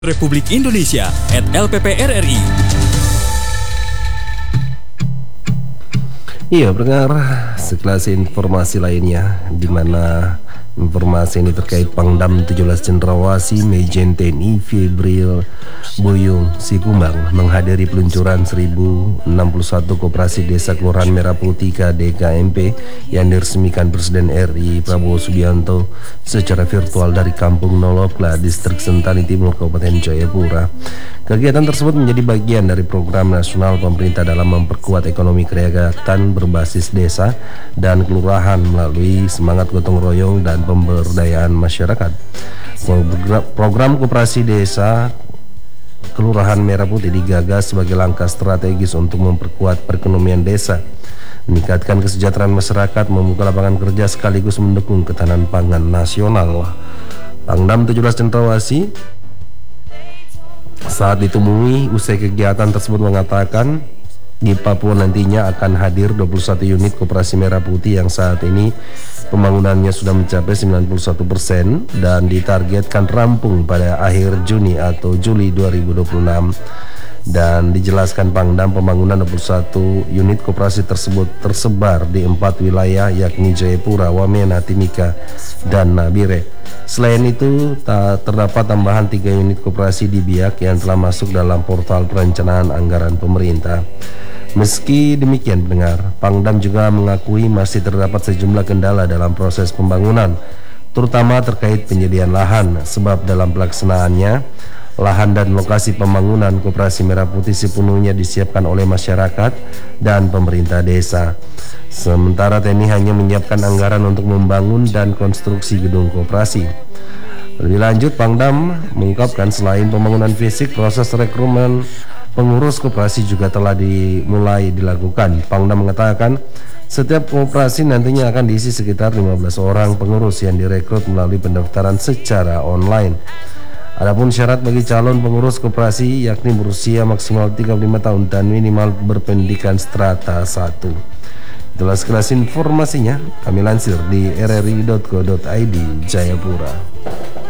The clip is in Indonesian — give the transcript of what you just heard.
Republik Indonesia @LPPRRI. Iya, pendengar, sekelas informasi lainnya di mana informasi ini terkait Pangdam 17 Cendrawasih Majen TNI Febril Boyong Sikumbang menghadiri peluncuran 1061 Koperasi Desa Kelurahan Merah Putih KDKMP yang diresmikan Presiden RI Prabowo Subianto secara virtual dari Kampung Nolokla, Distrik Sentani Timur, Kabupaten Jayapura. Kegiatan tersebut menjadi bagian dari program nasional pemerintah dalam memperkuat ekonomi kerakyatan berbasis desa dan kelurahan melalui semangat gotong royong dan pemberdayaan masyarakat. Program Koperasi Desa Kelurahan Merah Putih digagas sebagai langkah strategis untuk memperkuat perekonomian desa, meningkatkan kesejahteraan masyarakat, membuka lapangan kerja sekaligus mendukung ketahanan pangan nasional. Pangdam 17 Cendrawasih saat ditemui usai kegiatan tersebut mengatakan di Papua nantinya akan hadir 21 unit Koperasi Merah Putih yang saat ini pembangunannya sudah mencapai 91% dan ditargetkan rampung pada akhir Juni atau Juli 2026. Dan dijelaskan Pangdam pembangunan 21 unit koperasi tersebut tersebar di 4 wilayah yakni Jayapura, Wamena, Timika, dan Nabire. Selain itu terdapat tambahan 3 unit koperasi di Biak yang telah masuk dalam portal perencanaan anggaran pemerintah. Meski demikian, pendengar, Pangdam juga mengakui masih terdapat sejumlah kendala dalam proses pembangunan, terutama terkait penyediaan lahan, sebab dalam pelaksanaannya lahan dan lokasi pembangunan Koperasi Merah Putih sepenuhnya disiapkan oleh masyarakat dan pemerintah desa. Sementara TNI hanya menyiapkan anggaran untuk membangun dan konstruksi gedung koperasi. Lebih lanjut, Pangdam mengungkapkan selain pembangunan fisik, proses rekrutmen pengurus koperasi juga telah dimulai dilakukan. Pangdam mengatakan setiap koperasi nantinya akan diisi sekitar 15 orang pengurus yang direkrut melalui pendaftaran secara online. Adapun syarat bagi calon pengurus koperasi yakni berusia maksimal 35 tahun dan minimal berpendidikan strata 1. Itulah sekilas informasinya, kami lansir di rri.co.id Jayapura.